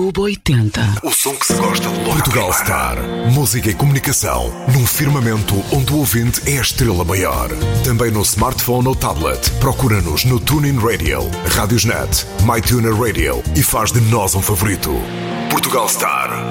Clube 80. O som que se gosta de logo. Portugal Star. Música e comunicação num firmamento onde o ouvinte é a estrela maior. Também no smartphone ou tablet. Procura-nos no TuneIn Radio, Radiosnet, MyTuner Radio e faz de nós um favorito. Portugal Star.